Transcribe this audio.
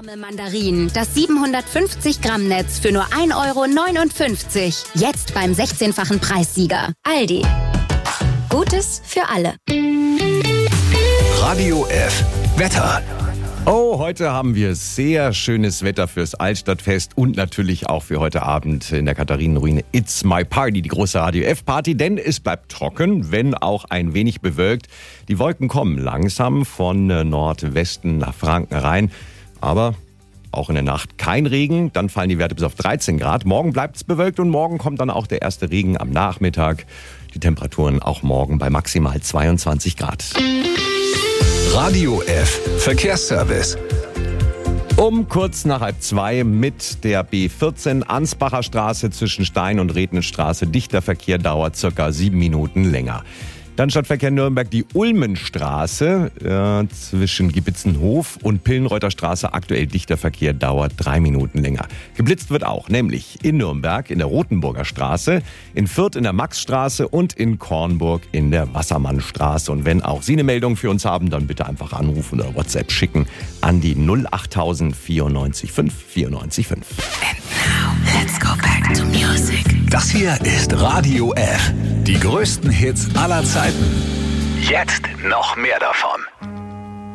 Warme Mandarinen, das 750 Gramm Netz für nur 1,59 €. Jetzt beim 16-fachen Preissieger. Aldi. Gutes für alle. Radio F. Wetter. Oh, heute haben wir sehr schönes Wetter fürs Altstadtfest und natürlich auch für heute Abend in der Katharinenruine It's My Party, die große Radio F-Party, denn es bleibt trocken, wenn auch ein wenig bewölkt. Die Wolken kommen langsam von Nordwesten nach Franken rein, aber auch in der Nacht kein Regen, dann fallen die Werte bis auf 13 Grad. Morgen bleibt es bewölkt und morgen kommt dann auch der erste Regen am Nachmittag. Die Temperaturen auch morgen bei maximal 22 Grad. Radio F. Verkehrsservice. Um kurz nach 1:30 mit der B14 Ansbacher Straße zwischen Stein und Rednitstraße. Dichter Verkehr dauert circa 7 Minuten länger. Dann Stadtverkehr Nürnberg die Ulmenstraße zwischen Gibitzenhof und Pillenreuther Straße. Aktuell dichter Verkehr dauert 3 Minuten länger. Geblitzt wird auch, nämlich in Nürnberg in der Rotenburger Straße, in Fürth in der Maxstraße und in Kornburg in der Wassermannstraße. Und wenn auch Sie eine Meldung für uns haben, dann bitte einfach anrufen oder WhatsApp schicken an die 08000 94 5 94 5. And now, let's go back to music. Das hier ist Radio F. Die größten Hits aller Zeiten. Jetzt noch mehr davon.